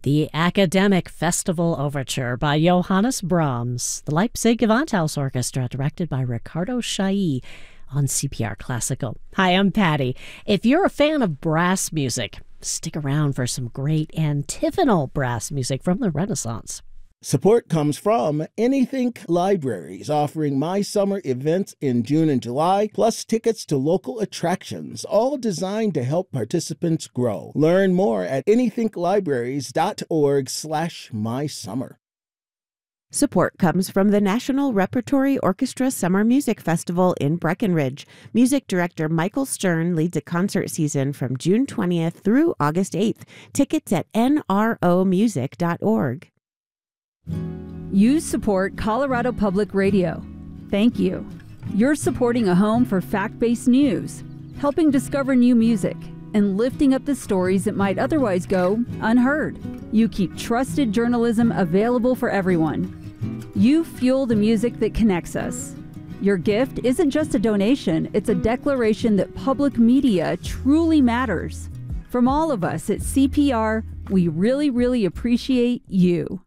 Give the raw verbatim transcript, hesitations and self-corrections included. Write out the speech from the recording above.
The Academic Festival Overture by Johannes Brahms, the Leipzig Gewandhaus Orchestra, directed by Ricardo Chailly on C P R Classical. Hi, I'm Patty. If you're a fan of brass music, stick around for some great antiphonal brass music from the Renaissance. Support comes from Anythink Libraries, offering My Summer events in June and July, plus tickets to local attractions, all designed to help participants grow. Learn more at anythinklibraries.org slash my summer. Support comes from the National Repertory Orchestra Summer Music Festival in Breckenridge. Music director Michael Stern leads a concert season from June twentieth through August eighth. Tickets at N R O music dot org. You support Colorado Public Radio. Thank you. You're supporting a home for fact-based news, helping discover new music, and lifting up the stories that might otherwise go unheard. You keep trusted journalism available for everyone. You fuel the music that connects us. Your gift isn't just a donation, it's a declaration that public media truly matters. From all of us at C P R, we really, really appreciate you.